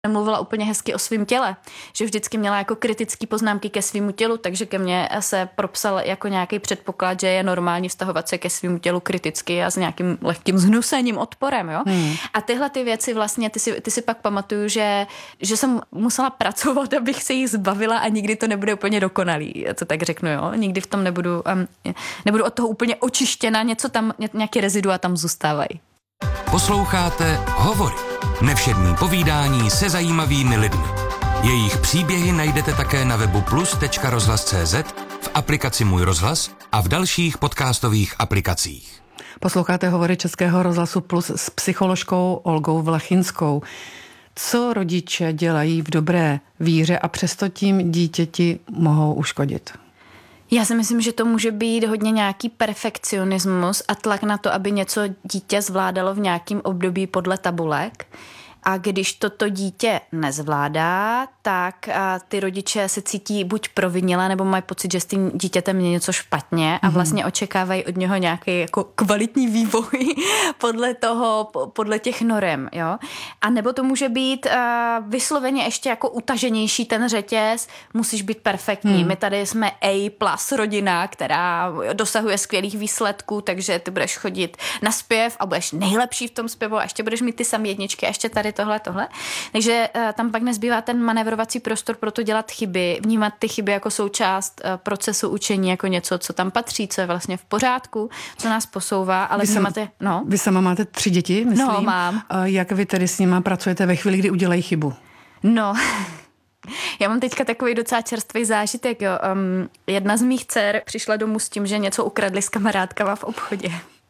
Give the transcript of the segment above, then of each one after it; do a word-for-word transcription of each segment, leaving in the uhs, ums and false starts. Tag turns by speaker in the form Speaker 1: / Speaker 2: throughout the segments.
Speaker 1: nemluvila úplně hezky o svém těle, že vždycky měla jako kritické poznámky ke svému tělu, takže ke mně se propsal jako nějaký předpoklad, že je normální vztahovat se ke svému tělu kriticky a s nějakým lehkým zhnusením, odporem, jo. Hmm. A tyhle ty věci vlastně, ty si, ty si pak pamatuju, že, že jsem musela pracovat, abych se jich zbavila a nikdy to nebude úplně dokonalý, to tak řeknu, jo. Nikdy v tom nebudu, um, nebudu od toho úplně očištěna, něco tam, nějaké rezidua tam zůstávají.
Speaker 2: Posloucháte Hovory. Nevšední povídání se zajímavými lidmi. Jejich příběhy najdete také na webu plus tečka rozhlas tečka cé zet, v aplikaci Můj rozhlas a v dalších podcastových aplikacích.
Speaker 3: Posloucháte Hovory Českého rozhlasu Plus s psycholožkou Olgou Vlachinskou. Co rodiče dělají v dobré víře a přesto tím dítěti mohou uškodit?
Speaker 1: Já si myslím, že to může být hodně nějaký perfekcionismus a tlak na to, aby něco dítě zvládalo v nějakém období podle tabulek. A když toto dítě nezvládá, tak ty rodiče se cítí buď provinile, nebo mají pocit, že s tím dítětem je něco špatně a vlastně očekávají od něho nějaký jako kvalitní vývoj podle toho, podle těch norem, jo. A nebo to může být uh, vysloveně ještě jako utaženější ten řetěz, musíš být perfektní. Hmm. My tady jsme A plus rodina, která dosahuje skvělých výsledků, takže ty budeš chodit na zpěv a budeš nejlepší v tom zpěvu a ještě budeš mít ty samé jedničky a ještě tady tohle, tohle. Takže uh, tam pak nezbývá ten manévrovací prostor pro to dělat chyby, vnímat ty chyby jako součást uh, procesu učení, jako něco, co tam patří, co je vlastně v pořádku, co nás posouvá, ale vy vnímáte, sam, no.
Speaker 3: Vy sama máte tři děti, myslím.
Speaker 1: No, mám.
Speaker 3: Uh, jak vy tedy s nima pracujete ve chvíli, kdy udělají chybu?
Speaker 1: No, já mám teďka takový docela čerstvý zážitek, jo. Um, jedna z mých dcer přišla domů s tím, že něco ukradli s kamarádkama v obchodě.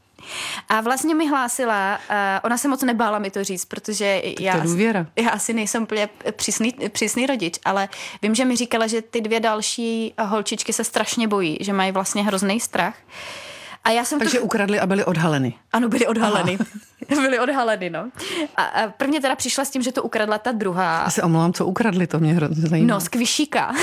Speaker 1: A vlastně mi hlásila, uh, ona se moc nebála mi to říct, protože já, já asi nejsem úplně přísný, přísný rodič, ale vím, že mi říkala, že ty dvě další holčičky se strašně bojí, že mají vlastně hrozný strach. A já jsem
Speaker 3: Takže
Speaker 1: to...
Speaker 3: ukradli a byli odhaleny.
Speaker 1: Ano, byli odhaleny. byli odhaleny, no. A, a prvně teda přišla s tím, že to ukradla ta druhá.
Speaker 3: Já se omlouvám, co ukradli, to mě hrozně zajímá.
Speaker 1: No, z kvíšíka.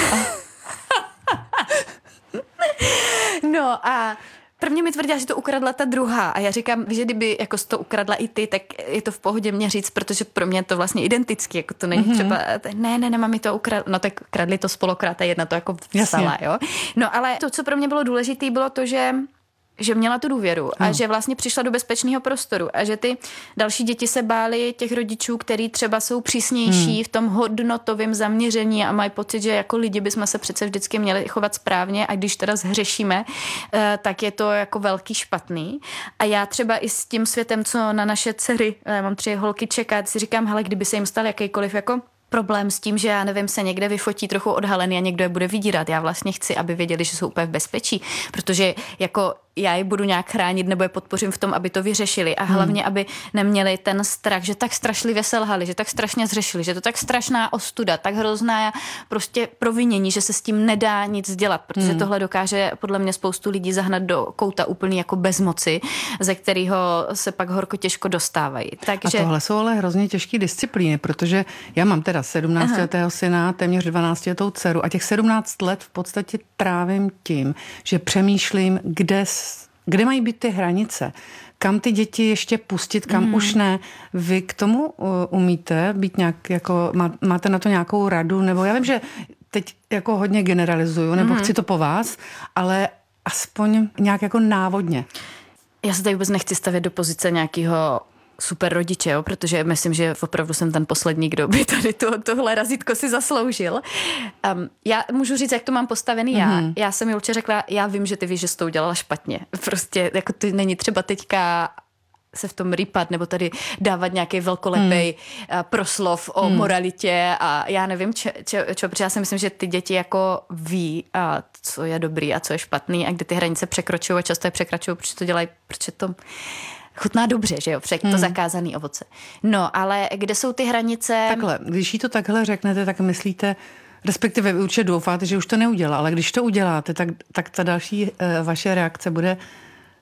Speaker 1: no a prvně mi tvrdila, že to ukradla ta druhá a já říkám, že kdyby jako to ukradla i ty, tak je to v pohodě mě říct, protože pro mě je to vlastně identicky, jako to není mm-hmm. třeba, ne, ne, ne, mami to ukradla, no tak kradli to spolukrát a jedna to jako vzala, jo. No ale to, co pro mě bylo důležité, bylo to, že že měla tu důvěru a hmm. že vlastně přišla do bezpečného prostoru a že ty další děti se bály těch rodičů, který třeba jsou přísnější hmm. v tom hodnotovém zaměření a mají pocit, že jako lidi bychom se přece vždycky měli chovat správně a když teda zhřešíme, tak je to jako velký špatný. A já třeba i s tím světem, co na naše dcery, já mám tři holky čekat, si říkám, hele, kdyby se jim stal jakýkoliv jako problém s tím, že já nevím, se někde vyfotí trochu odhalený a někdo je bude vydírat. Já vlastně chci, aby věděli, že jsou úplně v bezpečí, protože jako já je budu nějak chránit nebo je podpořím v tom, aby to vyřešili a hlavně, aby neměli ten strach, že tak strašlivě selhali, že tak strašně zřešili, že to tak strašná ostuda, tak hrozná prostě provinění, že se s tím nedá nic dělat, protože hmm. tohle dokáže podle mě spoustu lidí zahnat do kouta úplný jako bezmoci, ze kterého se pak horko těžko dostávají. Takže...
Speaker 3: A tohle jsou ale hrozně těžké disciplíny, protože já mám teda sedmnáctiletého syna, téměř dvanáctiletou dceru a těch sedmnáct let v podstatě trávím tím, že přemýšlím, kde Kde mají být ty hranice? Kam ty děti ještě pustit, kam mm. už ne? Vy k tomu umíte být nějak, jako, máte na to nějakou radu? Nebo já vím, že teď jako hodně generalizuju, nebo mm. chci to po vás, ale aspoň nějak jako návodně.
Speaker 1: Já se tady vůbec nechci stavět do pozice nějakého super rodiče, jo, protože myslím, že opravdu jsem ten poslední, kdo by tady to, tohle razítko si zasloužil. Um, já můžu říct, jak to mám postavený já. Mm-hmm. Já jsem Julče řekla, já vím, že ty víš, že jsi to udělala špatně. Prostě jako to není třeba teďka se v tom rýpat, nebo tady dávat nějaký velkolepej hmm. proslov o hmm. moralitě a já nevím, čo, čo, čo, protože já si myslím, že ty děti jako ví, a co je dobrý a co je špatný a kde ty hranice překračují a často je překračují, protože to dělají, protože to chutná dobře, že jo, protože hmm. to zakázaný ovoce. No, ale kde jsou ty hranice?
Speaker 3: Takhle, když jí to takhle řeknete, tak myslíte, respektive vy určitě doufáte, že už to neudělá, ale když to uděláte, tak, tak ta další uh, vaše reakce bude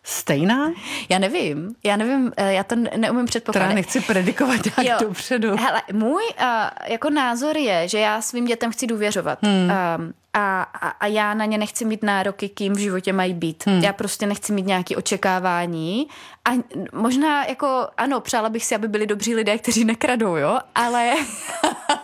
Speaker 3: stejná?
Speaker 1: Já nevím, já nevím, já to neumím předpokládat.
Speaker 3: Teda nechci predikovat nějak dopředu.
Speaker 1: Hele, můj uh, jako názor je, že já svým dětem chci důvěřovat. Hmm. Um, a, a, a já na ně nechci mít nároky, kým v životě mají být. Hmm. Já prostě nechci mít nějaké očekávání. A možná jako, ano, přála bych si, aby byli dobří lidé, kteří nekradou, jo, ale...